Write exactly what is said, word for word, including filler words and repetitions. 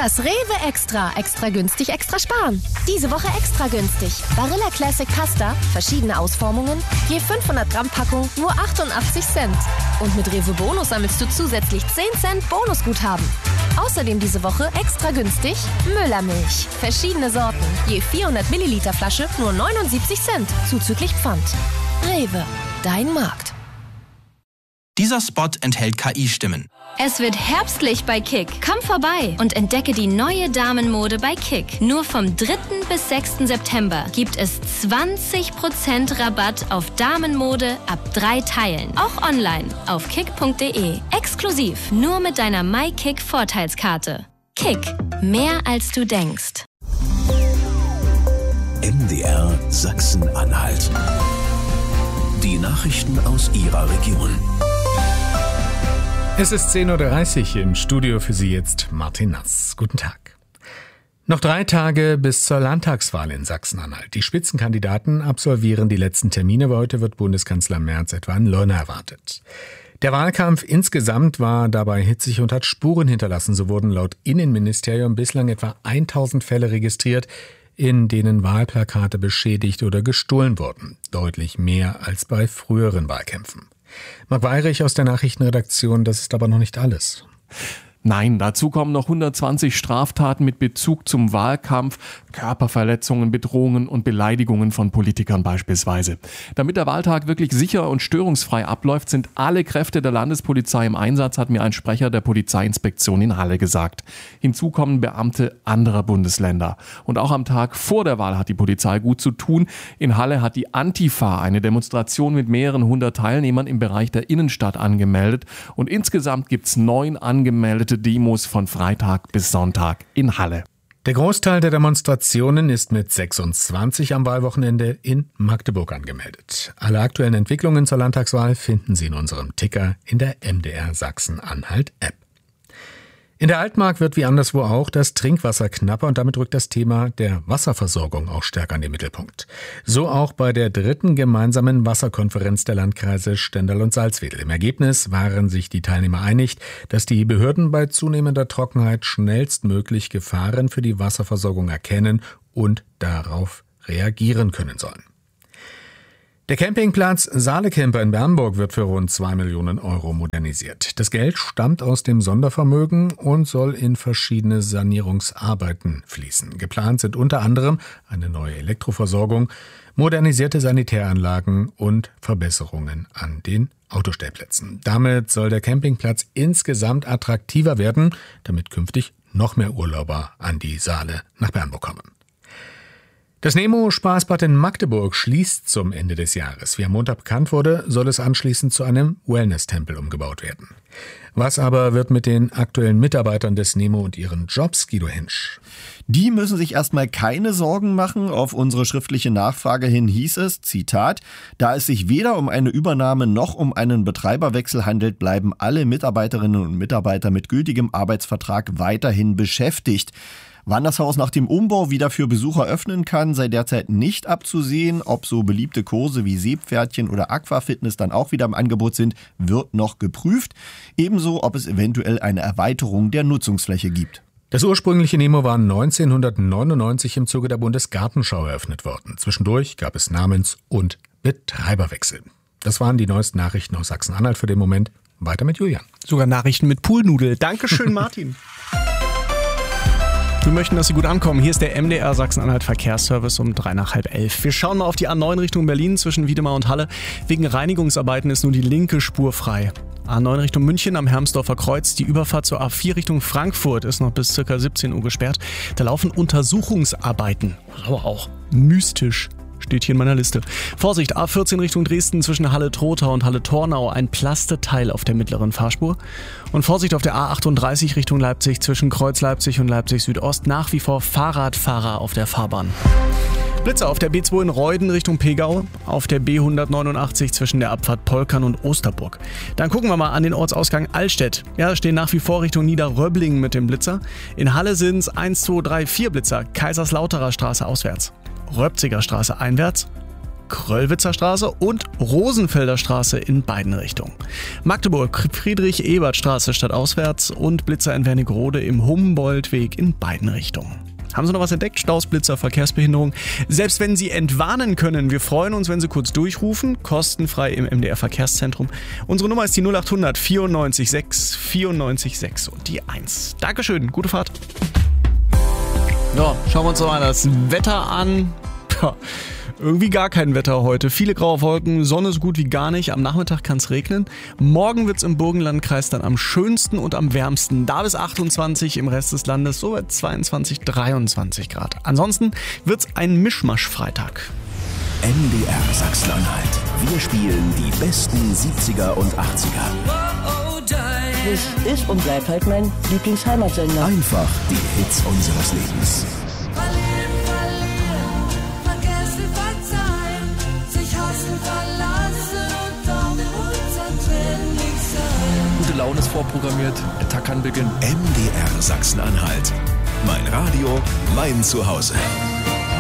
Das Rewe Extra. Extra günstig, extra sparen. Diese Woche extra günstig. Barilla Classic Pasta, verschiedene Ausformungen, je fünfhundert Gramm Packung, nur achtundachtzig Cent. Und mit Rewe Bonus sammelst du zusätzlich zehn Cent Bonusguthaben. Außerdem diese Woche extra günstig Müllermilch. Verschiedene Sorten, je vierhundert Milliliter Flasche, nur neunundsiebzig Cent, zuzüglich Pfand. Rewe, dein Markt. Dieser Spot enthält K I-Stimmen. Es wird herbstlich bei Kick. Komm vorbei und entdecke die neue Damenmode bei Kick. Nur vom dritten bis sechsten September gibt es zwanzig Prozent Rabatt auf Damenmode ab drei Teilen. Auch online auf kick punkt de. Exklusiv nur mit deiner MyKick-Vorteilskarte. Kick. Mehr als du denkst. M D R Sachsen-Anhalt. Die Nachrichten aus Ihrer Region. Es ist zehn Uhr dreißig, im Studio für Sie jetzt Martin Nass. Guten Tag. Noch drei Tage bis zur Landtagswahl in Sachsen-Anhalt. Die Spitzenkandidaten absolvieren die letzten Termine, aber heute wird Bundeskanzler Merz etwa in Leuna erwartet. Der Wahlkampf insgesamt war dabei hitzig und hat Spuren hinterlassen. So wurden laut Innenministerium bislang etwa tausend Fälle registriert, in denen Wahlplakate beschädigt oder gestohlen wurden. Deutlich mehr als bei früheren Wahlkämpfen. Marc Weyrich aus der Nachrichtenredaktion, das ist aber noch nicht alles. Nein, dazu kommen noch hundertzwanzig Straftaten mit Bezug zum Wahlkampf, Körperverletzungen, Bedrohungen und Beleidigungen von Politikern beispielsweise. Damit der Wahltag wirklich sicher und störungsfrei abläuft, sind alle Kräfte der Landespolizei im Einsatz, hat mir ein Sprecher der Polizeiinspektion in Halle gesagt. Hinzu kommen Beamte anderer Bundesländer. Und auch am Tag vor der Wahl hat die Polizei gut zu tun. In Halle hat die Antifa eine Demonstration mit mehreren hundert Teilnehmern im Bereich der Innenstadt angemeldet. Und insgesamt gibt es neun angemeldete Demos von Freitag bis Sonntag in Halle. Der Großteil der Demonstrationen ist mit sechsundzwanzig am Wahlwochenende in Magdeburg angemeldet. Alle aktuellen Entwicklungen zur Landtagswahl finden Sie in unserem Ticker in der M D R Sachsen-Anhalt-App. In der Altmark wird wie anderswo auch das Trinkwasser knapper und damit rückt das Thema der Wasserversorgung auch stärker in den Mittelpunkt. So auch bei der dritten gemeinsamen Wasserkonferenz der Landkreise Stendal und Salzwedel. Im Ergebnis waren sich die Teilnehmer einig, dass die Behörden bei zunehmender Trockenheit schnellstmöglich Gefahren für die Wasserversorgung erkennen und darauf reagieren können sollen. Der Campingplatz Saale-Camper in Bernburg wird für rund zwei Millionen Euro modernisiert. Das Geld stammt aus dem Sondervermögen und soll in verschiedene Sanierungsarbeiten fließen. Geplant sind unter anderem eine neue Elektroversorgung, modernisierte Sanitäranlagen und Verbesserungen an den Autostellplätzen. Damit soll der Campingplatz insgesamt attraktiver werden, damit künftig noch mehr Urlauber an die Saale nach Bernburg kommen. Das Nemo-Spaßbad in Magdeburg schließt zum Ende des Jahres. Wie am Montag bekannt wurde, soll es anschließend zu einem Wellness-Tempel umgebaut werden. Was aber wird mit den aktuellen Mitarbeitern des Nemo und ihren Jobs, Guido Hensch? Die müssen sich erstmal keine Sorgen machen. Auf unsere schriftliche Nachfrage hin hieß es, Zitat, da es sich weder um eine Übernahme noch um einen Betreiberwechsel handelt, bleiben alle Mitarbeiterinnen und Mitarbeiter mit gültigem Arbeitsvertrag weiterhin beschäftigt. Wann das Haus nach dem Umbau wieder für Besucher öffnen kann, sei derzeit nicht abzusehen. Ob so beliebte Kurse wie Seepferdchen oder Aquafitness dann auch wieder im Angebot sind, wird noch geprüft. Ebenso, ob es eventuell eine Erweiterung der Nutzungsfläche gibt. Das ursprüngliche Nemo war neunzehnhundertneunundneunzig im Zuge der Bundesgartenschau eröffnet worden. Zwischendurch gab es Namens- und Betreiberwechsel. Das waren die neuesten Nachrichten aus Sachsen-Anhalt für den Moment. Weiter mit Julian. Sogar Nachrichten mit Poolnudel. Dankeschön, Martin. Wir möchten, dass Sie gut ankommen. Hier ist der M D R Sachsen-Anhalt Verkehrsservice um drei nach halb elf. Wir schauen mal auf die A neun Richtung Berlin zwischen Wiedemar und Halle. Wegen Reinigungsarbeiten ist nur die linke Spur frei. A neun Richtung München am Hermsdorfer Kreuz. Die Überfahrt zur A vier Richtung Frankfurt ist noch bis ca. siebzehn Uhr gesperrt. Da laufen Untersuchungsarbeiten. Aber auch mystisch. Steht hier in meiner Liste. Vorsicht, A vierzehn Richtung Dresden zwischen Halle-Trotha und Halle-Tornau. Ein Plasteteil auf der mittleren Fahrspur. Und Vorsicht auf der A achtunddreißig Richtung Leipzig zwischen Kreuz Leipzig und Leipzig Südost. Nach wie vor Fahrradfahrer auf der Fahrbahn. Blitzer auf der B zwei in Reuden Richtung Pegau. Auf der B hundertneunundachtzig zwischen der Abfahrt Polkern und Osterburg. Dann gucken wir mal an den Ortsausgang Allstedt. Ja, stehen nach wie vor Richtung Niederröblingen mit dem Blitzer. In Halle sind es eins, zwei, drei, vier Blitzer. Kaiserslauterer Straße auswärts. Röpziger Straße einwärts Kröllwitzer Straße und Rosenfelder Straße in beiden Richtungen. Magdeburg, Friedrich-Ebert-Straße stadtauswärts und Blitzer in Wernigerode im Humboldtweg in beiden Richtungen. Haben Sie noch was entdeckt? Staus, Blitzer, Verkehrsbehinderung? Selbst wenn Sie entwarnen können, wir freuen uns, wenn Sie kurz durchrufen. Kostenfrei im M D R Verkehrszentrum. Unsere Nummer ist die null acht hundert vierundneunzig sechs vierundneunzig sechs und die eins. Dankeschön, gute Fahrt. Ja, schauen wir uns doch mal das Wetter an. Ja, irgendwie gar kein Wetter heute. Viele graue Wolken, Sonne so gut wie gar nicht. Am Nachmittag kann es regnen. Morgen wird es im Burgenlandkreis dann am schönsten und am wärmsten. Da bis achtundzwanzig, im Rest des Landes so bei zweiundzwanzig, dreiundzwanzig Grad. Ansonsten wird es ein Mischmasch-Freitag. M D R Sachsen-Anhalt. Wir spielen die besten siebziger und achtziger. Das ist und bleibt halt mein Lieblingsheimatsender. Einfach die Hits unseres Lebens. Gute Laune ist vorprogrammiert, der Tag kann beginnen. M D R Sachsen-Anhalt. Mein Radio, mein Zuhause.